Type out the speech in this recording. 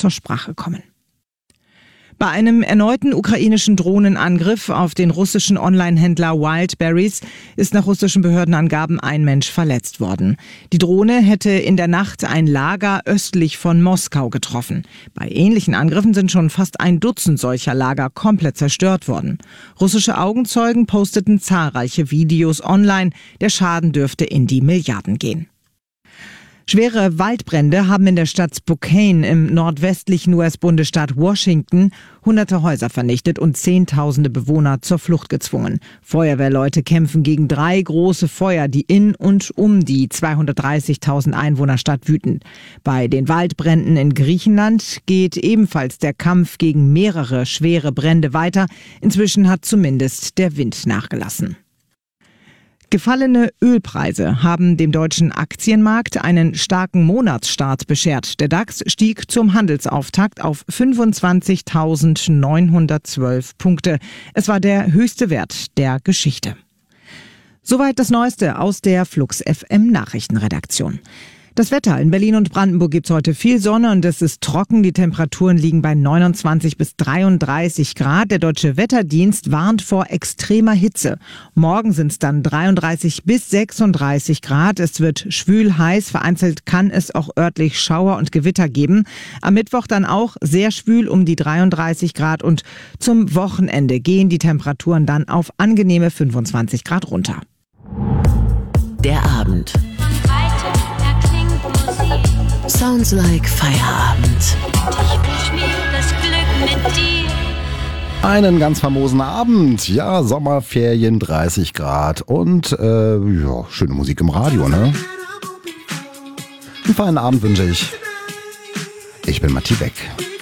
zur Sprache kommen. Bei einem erneuten ukrainischen Drohnenangriff auf den russischen Online-Händler Wildberries ist nach russischen Behördenangaben ein Mensch verletzt worden. Die Drohne hätte in der Nacht ein Lager östlich von Moskau getroffen. Bei ähnlichen Angriffen sind schon fast ein Dutzend solcher Lager komplett zerstört worden. Russische Augenzeugen posteten zahlreiche Videos online. Der Schaden dürfte in die Milliarden gehen. Schwere Waldbrände haben in der Stadt Spokane im nordwestlichen US-Bundesstaat Washington hunderte Häuser vernichtet und Zehntausende Bewohner zur Flucht gezwungen. Feuerwehrleute kämpfen gegen 3 große Feuer, die in und um die 230.000 Einwohnerstadt wüten. Bei den Waldbränden in Griechenland geht ebenfalls der Kampf gegen mehrere schwere Brände weiter. Inzwischen hat zumindest der Wind nachgelassen. Gefallene Ölpreise haben dem deutschen Aktienmarkt einen starken Monatsstart beschert. Der DAX stieg zum Handelsauftakt auf 25.912 Punkte. Es war der höchste Wert der Geschichte. Soweit das Neueste aus der Flux FM Nachrichtenredaktion. Das Wetter: in Berlin und Brandenburg gibt's heute viel Sonne und es ist trocken. Die Temperaturen liegen bei 29 bis 33 Grad. Der Deutsche Wetterdienst warnt vor extremer Hitze. Morgen sind es dann 33 bis 36 Grad. Es wird schwül heiß. Vereinzelt kann es auch örtlich Schauer und Gewitter geben. Am Mittwoch dann auch sehr schwül um die 33 Grad und zum Wochenende gehen die Temperaturen dann auf angenehme 25 Grad runter. Der Abend. Sounds like Feierabend. Ich wünsch mir das Glück mit dir. Einen ganz famosen Abend. Ja, Sommerferien, 30 Grad und schöne Musik im Radio, ne? Einen feinen Abend wünsche ich. Ich bin Matti Beck.